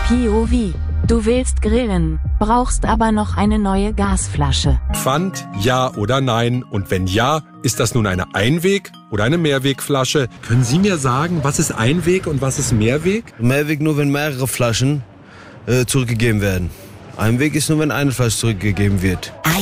POV. Du willst grillen, brauchst aber noch eine neue Gasflasche. Pfand, ja oder nein? Und wenn ja, ist das nun eine Einweg- oder eine Mehrwegflasche? Können Sie mir sagen, was ist Einweg und was ist Mehrweg? Mehrweg nur, wenn mehrere Flaschen zurückgegeben werden. Einweg ist nur, wenn eine Flasche zurückgegeben wird.